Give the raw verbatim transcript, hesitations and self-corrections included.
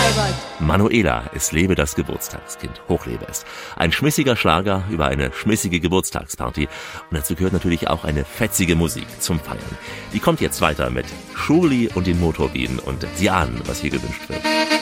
Heimat. Manuela, es lebe das Geburtstagskind. Hochlebe es. Ein schmissiger Schlager über eine schmissige Geburtstagsparty. Und dazu gehört natürlich auch eine fetzige Musik zum Feiern. Die kommt jetzt weiter mit Schurli und den Motorbienen und Sie ahnen, was hier gewünscht wird.